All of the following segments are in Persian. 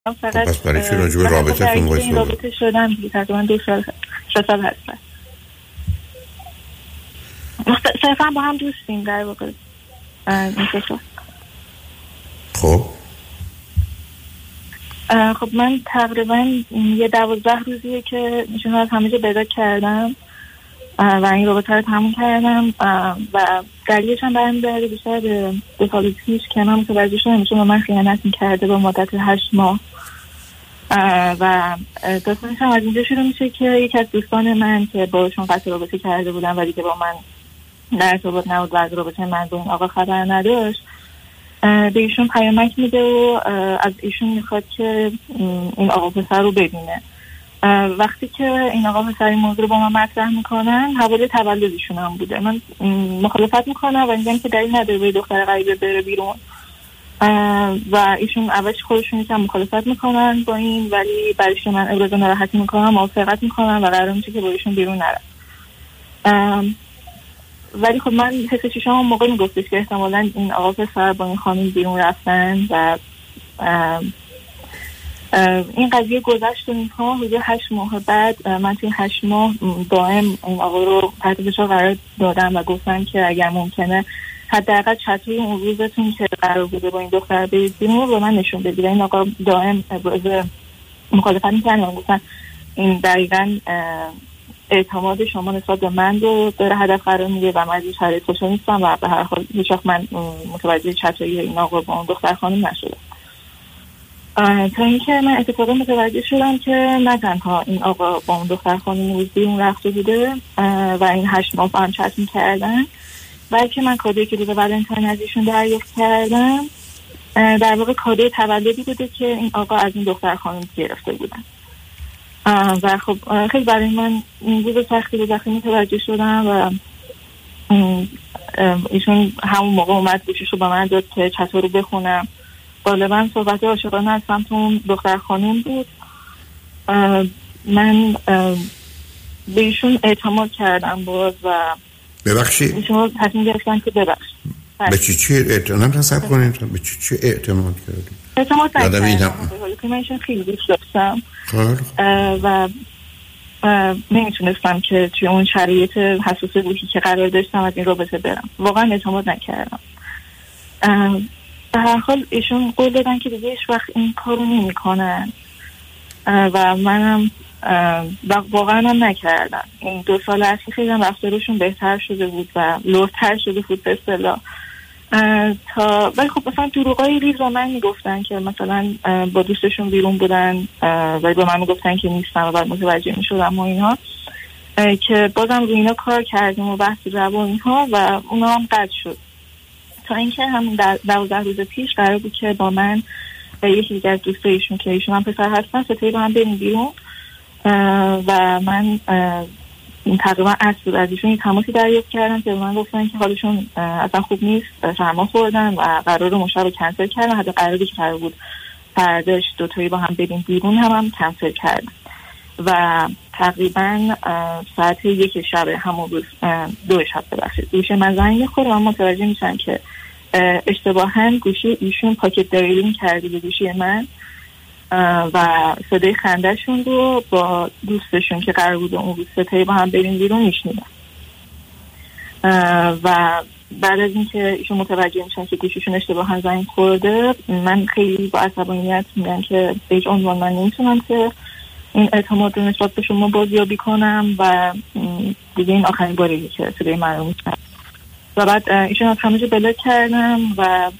فقط پس برای چی راجع به رابطه‌تون وایس این رابطه شدم دیگه تقریبا 2 سال 3 سال هست. صرفا با هم دوستیم در واقع. خب من تقریبا یه 12 روزیه که ایشون از همه جا پیدا کردم و این رابطه رو تموم کردم و دلیلش هم برمیگرده بیشتر به 2 سال پیش که من متوجه شدم ایشون با من خیانت می‌کرده با مدت 8 ماه و داستانش هم از اینجا شروع میشه که یکی از دوستان من که باشون قطع رابطه کرده بودم ولی که با من در ارتباط نبود و از رابطه من با این آقا خبر نداشت به ایشون پیامک میده و از ایشون میخواد که این آقا پسر رو ببینه. وقتی که این آقا پسر این موضوع رو با من مطرح میکنن حوالی تولدشون هم بوده. من مخالفت میکنم و میگم که دلیل نداره به دختر غریبه بره بیرون و ایشون اولش خودشون یکم مخالفت میکنن با این ولی بعدش من ابراز ناراحتی میکنم موافقت میکنم و قرار میشه که با ایشون بیرون نرم. ولی خب من حس چشام اون موقع میگفتش که احتمالاً این آقا پسر با این خانم بیرون رفتن و این قضیه گذشت و اینها. حدود 8 ماه بعد من توی 8 ماه دائم این آقا رو تحت فشار قرار دادم و گفتم که اگر ممکنه حداقل چتوی اون روزتون که قرار بوده با این دختر برید بیرون رو من نشون بدید. این آقا دائم ابراز مخالفت می‌کرد و گفتن این دقیقاً اعتماد شما نسبت به من رو داره هدف قرار میده و من از این شرایط خوشحال نیستم و به هر حال هیچ وقت من متوجه چتایی این آقا با اون دختر خانم نشدم تا اینکه من اتفاقا متوجه شدم که نه تنها این آقا با اون دختر خانم روز بیرون رفته بوده و این 8 ماه با هم چت می‌کردن بلکه من کادویی که روز ولنتاین از ایشون دریافت کردم در واقع کادوی تولدی بوده که این آقا از این دختر خانم گرفته بودن و خب خیلی برای من این روز سختی بود وقتی متوجه شدم و ایشون همون موقع اومد گوشیش رو به من داد که چطور رو بخونم. غالبا صحبت عاشقانه از سمت اون دختر خانم بود. من به ایشون اعتماد کردم باز و ببخشید ایشون تصمیم گرفتن که ببخشید. به چی اعتماد نصب کنید؟ به چی اعتماد کردید؟ اعتماد نکردم که من ایشون خیلی دوست داشتم و نمیتونستم که توی اون شرایط حساس روحی که قرار داشتم از این رابطه برم. واقعا اعتماد نکردم. به هر حال ایشون قول دادن که دیگه هیچ وقت این کارو نمی کنن و منم واقعا هم نکردم. این 2 سال اخیر خیلی رفتارشون بهتر شده بود و لوتر شده بود به اصطلاح تا ولی خب مثلا دروغای ریز با من میگفتن که مثلا با دوستشون بیرون بودن ولی با من میگفتن که نیستم و بعد متوجه میشدم و اینها که بازم روی اینا کار کردیم و بحث روان اینها و اونا هم قطع شد تا اینکه همون 12 روز پیش قرار بود که با من یکی دیگه از دوستایشون که ایشون هم پسر هستن ستایی با هم بریم بیرون و من تقریبا اصلا از ایشون تماسی دریافت کردم که من گفتن که حالشون اصلا خوب نیست سرما خوردن و قرار مشاور رو کنسل کردن. حتی قراری که قرار بود فرداش 2 تایی با هم بریم بیرون هم کنسل کردن و تقریبا ساعت 1 شب همون روز 2 شب ببخشید گوشی من زنگ می‌خوره و من متوجه میشم که اشتباهاً گوشی ایشون پاکت دایلینگ کرده به گوشی من و صدای خندهشون رو با دوستشون که قرار بود اون روز ستایی با هم بریم بیرون میشنیدم و بعد از اینکه ایشون متوجه میشن که گوشیشون اشتباهاً زنگ خورده من خیلی با عصبانیت میگم که به هیچ عنوان من نمیتونم که این اعتماد رو نسبت به شما بازیابی کنم و دیگه این آخرین باریه که صدای من رو میشنم و بعد ایشون از همه جا بلاک کردم و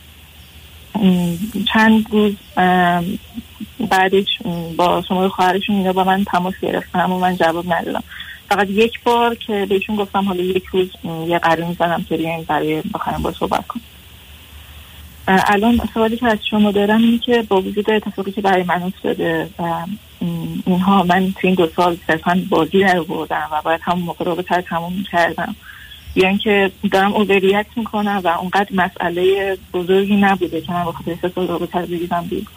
چند روز بعدش با شما خواهرشون اینا با من تماس گرفتن اما من جواب ندادم. فقط 1 بار که بهشون گفتم حالا 1 روز یه قرار میزنم که بیاین برای آخرین بار صحبت کنم. الان سوالی که از شما دارم اینه که با وجود اتفاقی که برای من افتاده و اینها من تو این 2 سال صرفاً بازی رو بردم و باید همون موقع رابطه رو تموم می‌کردم یا اینکه دارم اووریت میکنم و اونقدر مسئله بزرگی نبوده که من با خاطر 3 سال رابطه رو بگیرم بیرون.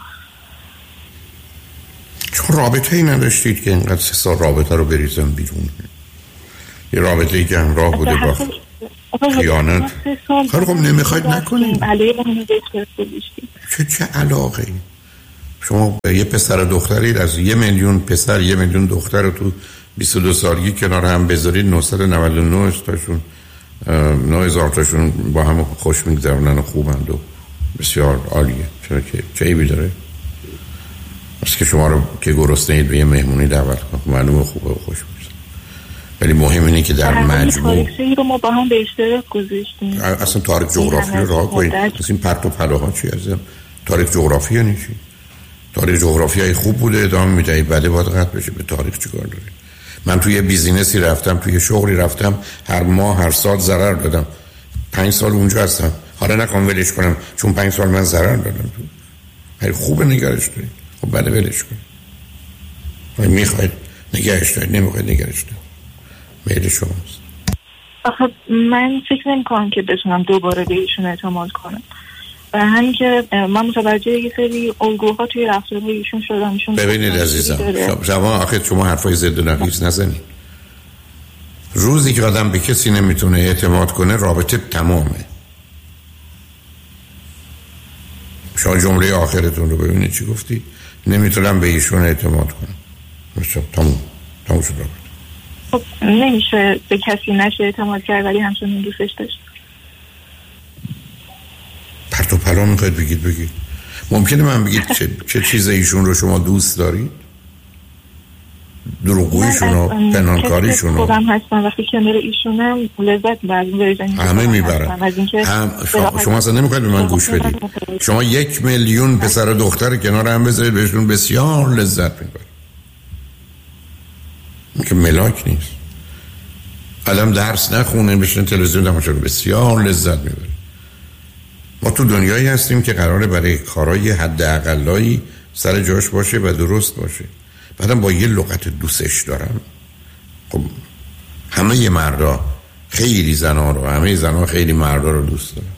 چون رابطه ای نداشتید که اینقدر 3 سال رابطه رو بریزم بیرون؟ یه رابطه ای که همراه بوده با خیانت. خب نمیخواید نکنید. علیه چه علاقه ای؟ شما یه پسر و دختری از 1 میلیون پسر 1 میلیون دختر رو تو 22 سالگی کنار هم بذارید 999 تاشون 9000 تاشون با هم خوش میگذرونن و خوبند و بسیار عالیه. چرا که چه عیبی داره؟ بس که شما رو که گرسنه اید به یه مهمونی دعوت کنم معلومه خوبه و خوش میگذره، ولی مهم اینه که در مجموع تاریخی رو ما با هم به اشتراک گذاشتیم. اصلا تاریخ جغرافی رو راه کنید. این پرت و پلاها چی عزیزم؟ تاریخ جغرافی یعنی چی؟ تاریخ جغرافیایی خوب بوده ادامه میدهید، بعد باید قطع بشه. به تاریخ چیکار داره؟ من توی بیزینسی رفتم، توی شغلی رفتم، هر ماه هر سال ضرر دادم. 5 سال اونجا هستم، حالا نکنم ولش کنم چون 5 سال من ضرر دادم. تو خوبه نگرش دارید، خب بعد ولش کنید. میخواید نگرش دارید، نمیخواید نگرش دارید، میل شماست. آخه من فکر نمی‌کنم که بتونم دوباره به ایشون اعتماد کنم. و همین که من متوجه یه سری الگوها توی رفتارهای ایشون شدم. ببینید عزیزم، شما حرفای ضد و نقیض نزنید. روزی که آدم به کسی نمیتونه اعتماد کنه رابطه تمامه. شما جمله آخرتون رو ببینید چی گفتی؟ نمیتونم به ایشون اعتماد کنم. مثلا تموم شد رابطه. خب نمیشه به کسی نشه اعتماد کرد ولی همچنین دوستش داشت. پرت و پلا میخواید بگید. ممکنه من بگید چه چیز ایشون رو شما دوست دارید؟ دروغگوییشون و پنهانکاریشون رو خودم هستم وقتی کنار ایشونم لذت میبرم. همه میبرن. شما اصلا نمیخواید به من گوش بدید. شما 1 میلیون پسر و دختر کنار هم بذارید بهشون بسیار لذت میبرن. این که ملاک نیست. آدم درس نخونه بشین تلویزیون تماشا کنه بسیار لذت میبره. ما تو دنیایی هستیم که قراره برای کارهای حداقلایی سر جاش باشه و درست باشه. بعدم با یه لغت دوستش دارم. خب همه مردا خیلی زنا رو، همه زنا خیلی مردا رو دوست دارن.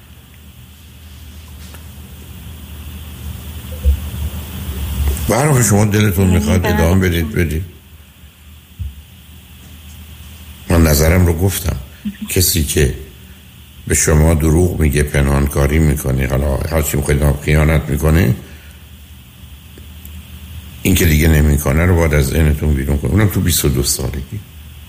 برای شما دلتون میخواد ادامه بدید. من نظرم رو گفتم. کسی که به شما دروغ میگه، پنهانکاری میکنه، حالا هر چی میخواید خیانت میکنه، این که دیگه نمیکنه رو باید از ذهنتون بیرون کنه. اونم تو 22 سالگی.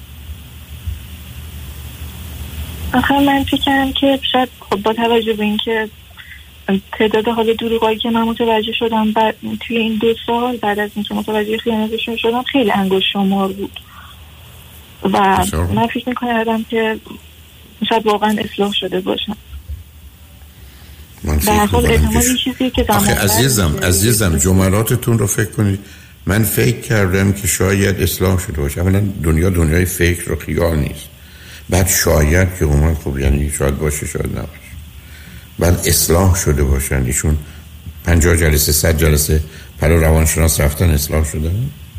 آخه من فکرم که شاید خب با توجه به اینکه تعداد حال دروغایی که من متوجه شدم توی این 2 سال بعد از اینکه متوجه خیانتشون شدم خیلی انگشت شمار بود و من فکر میکنم که شاید واقعا اصلاح شده باشم. در حال اعتمادی چیزی که آخه عزیزم جملاتتون رو فکر کنید. من فکر کردم که شاید اصلاح شده باشه. اولا دنیای فکر و خیال نیست. بعد شاید که اومد خب یعنی شاید باشه شاید نباشه. بعد اصلاح شده باشن. ایشون 50 جلسه 100 جلسه پرو روانشناس رفتن اصلاح شده.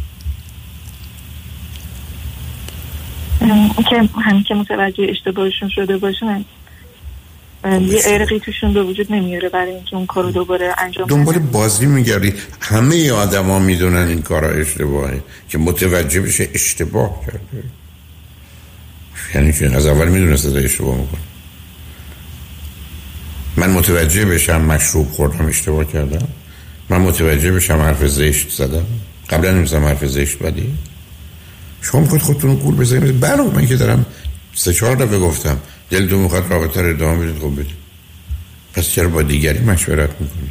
که همین که متوجه اشتباهشون شده باشن یه ارقی توشون به وجود نمیاره برای اینکه اون کارو دوباره انجام بدن. دنبال بازی میگردی. همه آدما میدونن این کارا اشتباهه که متوجه بشه اشتباه کرده. یعنی که از اول میدونست اشتباه میکنه. من متوجه بشم مشروب خوردم اشتباه کردم. من متوجه بشم حرف زشت زدم. قبلا نمی‌زدم حرف زشت بدی. شما میخواید خودتون رو گول بزنید. بله من که دارم 3-4 دفعه گفتم دلتون میخواد رابطه رو ادامه بدید، خب بدید. پس چرا با دیگری مشورت میکنید؟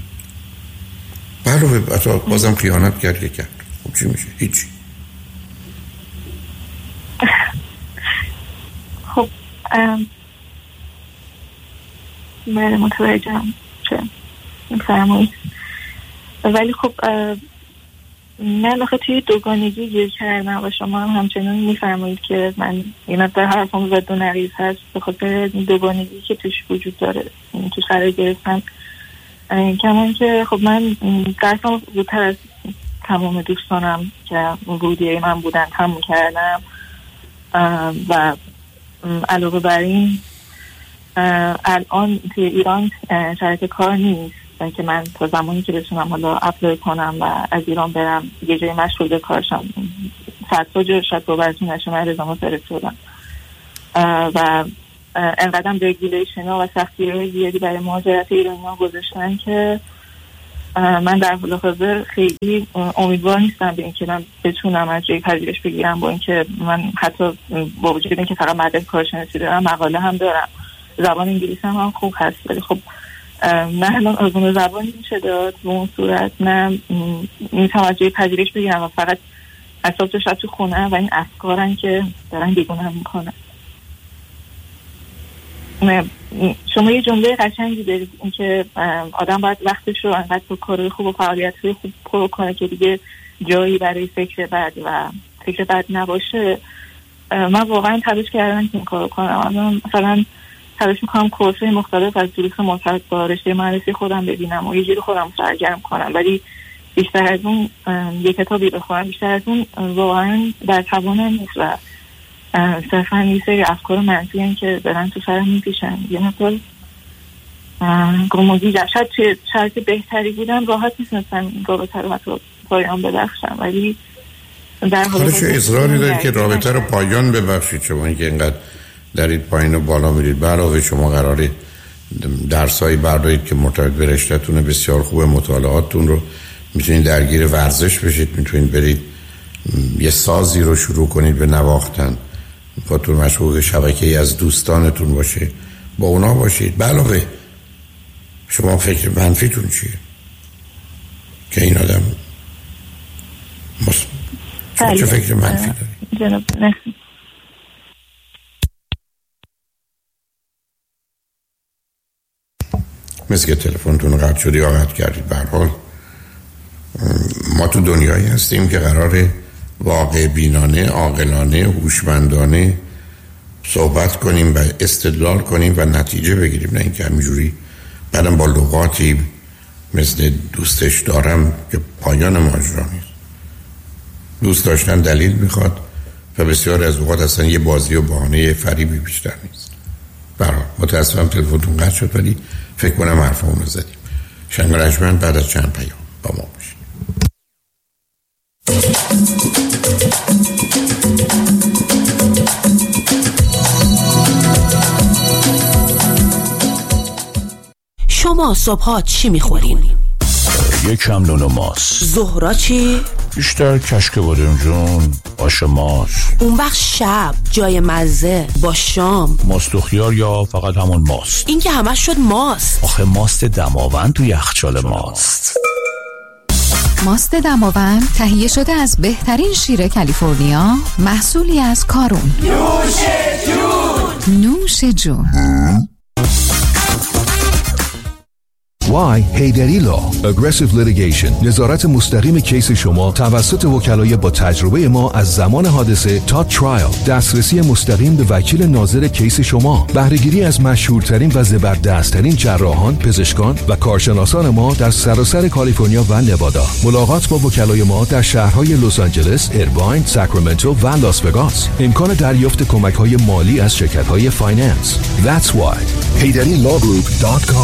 بله بازم خیانت کرد. خب چی میشه؟ هیچی. خب بله متوجهم چه میفرمایید. ولی خب من آخه توی دوگانگی گیر کردم و شما هم همچنان میفرمایید که من این در حرفم ضد و نقیض هست به خاطر این دوگانگی که توش وجود داره. توش قرار گرفتم کمان که خب من درسم زودتر از تمام دوستانم که ورودیه من بودن تموم کردم و علاوه بر این الان توی ایران شرایط کار نیست که من تا زمانی که بتونم حالا اپلای کنم و از ایران برم یه جای مشغول به کارشم 100 جا شاید باورتون نشه من رزومه فرستادم و انقدرم رگولیشن ها و سختگیری زیادی برای مهاجرت ایرانی ها گذاشتن که من در حال حاضر خیلی امیدوار نیستم به اینکه من بتونم از جای پذیرش بگیرم، با اینکه من حتی با وجود اینکه فقط مدرک کارشناسی دارم مقاله هم دارم، زبان انگلیسی هم خوب هست، ولی خب نه الان آزمون زبانی میشه داد به اون صورت، نه میتونم از جای پذیرش بگیرم و فقط اصاب شاید تو خونه و این افکارن که دارن بیگونه میکنن. شما یه جمله قشنگی دارید اینکه آدم باید وقتش رو انقدر با کار خوب و فعالیت‌های خوب پر کنه که دیگه جایی برای فکر بد و فکر بد نباشه. من واقعا تلاش کردم که این کارو کنم. من مثلا تلاش میکنم کورس‌های مختلف از دروس مرتبط با رشته مهندسی خودم ببینم و یه جوری خودم سرگرم کنم، ولی بیشتر از اون یه کتابی بخونم، بیشتر از اون واقعا در توانم نیست و صرفا یه سری افکار منفی هستن که دارن تو سرم میپیشن. یه مقدار گمگیجم. شاید توی شرایط بهتری بودم راحت میتونستم این رابطه رو حتی پایان ببخشم، ولی در حال چه اصراری دارید که رابطه رو پایان ببخشید؟ شما اینکه اینقدر دارید پایین و بالا میرید، علاوه شما قراره درسایی بردارید که مرتبط به رشته‌تون بسیار خوبه، مطالعاتتون رو میتونید درگیر ورزش بشید، میتونید برید یه سازی رو شروع کنید به نواختن، خودتون مشغول شبکه‌ای از دوستانتون باشه، با اونا باشید. علاوه شما فکر منفیتون چیه که این آدم چه فکر منفی داری؟ جناب مرسی. مثل که تلفنتون قطع شد یا قطع کردید. به هر حال ما تو دنیایی هستیم که قراره واقع بینانه، عاقلانه، هوشمندانه صحبت کنیم و استدلال کنیم و نتیجه بگیریم، نه اینکه همینجوری بعدم با لغاتی مثل دوستش دارم که پایان ماجرا نیست. دوست داشتن دلیل میخواد و بسیار از اوقات اصلا یه بازی و بهانه فریبی بیشتر نیست. برای متاسفم تلفنتون قطع شد، ولی فکر کنم حرفمون رو زدیم. شنگ رجمن بعد از چند پیام با ما باشید. شما صبحات چی میخورین؟ یکم نون و ماست. ظهرا چی؟ بیشتر کشک بادمجون، آش ماست. اون وقت شب جای مزه با شام ماست و خیار یا فقط همون ماست؟ این که همش شد ماست. آخه ماست دماوند تو یخچال ماست. ماست دماوند تهیه شده از بهترین شیر کالیفرنیا، محصولی از کارون. نوش جون. Why هیدری لا Aggressive Litigation، نظارت مستقیم کیس شما توسط وکلای با تجربه ما از زمان حادثه تا ترایل، دسترسی مستقیم به وکیل ناظر کیس شما، بهره‌گیری از مشهورترین و زبردستترین جراحان، پزشکان و کارشناسان ما در سراسر کالیفرنیا و نوادا. ملاقات با وکلای ما در شهرهای لس آنجلس، ایرواین، ساکرامنتو و لاس وگاس. امکان دریافت کمک‌های مالی از شرکت‌های فایننس. That's why HeyDaddyLawGroup.com